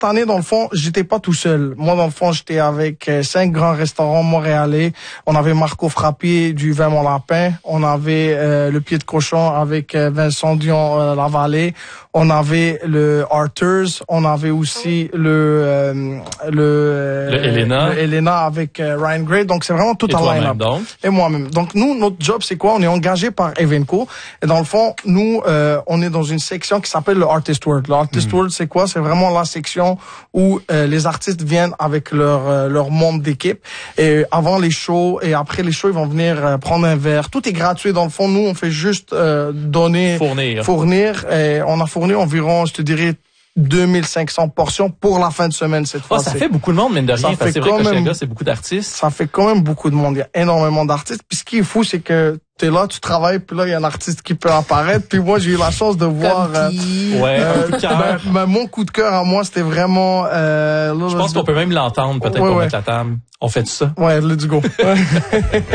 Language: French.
année, dans le fond, j'étais pas tout seul. Moi, dans le fond, j'étais avec 5 grands restaurants montréalais. On avait Marco Frappier du Vin Mon Lapin. On avait le Pied de Cochon avec Vincent Dion Lavallée. On avait le Arthur's. On avait aussi le Elena avec Ryan Gray. Donc, c'est vraiment tout un line-up. Et moi-même. Donc, nous, notre job, c'est quoi? On est engagé par Evenco. Et dans le fond, nous, on est dans une section qui s'appelle le Artist World. Le Artist World, c'est quoi? C'est vraiment la section où les artistes viennent avec leur membre d'équipe. Et avant les shows et après les shows, ils vont venir prendre un verre. Tout est gratuit. Dans le fond, nous, on fait juste fournir. Et on a fourni environ, je te dirais, 2500 portions pour la fin de semaine cette fois. Ça fait beaucoup de monde, mine de rien. C'est vrai que Hochelaga, c'est beaucoup d'artistes. Ça fait quand même beaucoup de monde. Il y a énormément d'artistes. Puis ce qui est fou, c'est que t'es là, tu travailles, puis là, il y a un artiste qui peut apparaître. Puis moi, j'ai eu la chance de voir... mon coup de cœur à moi, c'était vraiment... je pense qu'on peut même l'entendre, peut-être, pour mettre la table. On fait tout ça? Ouais, let's go.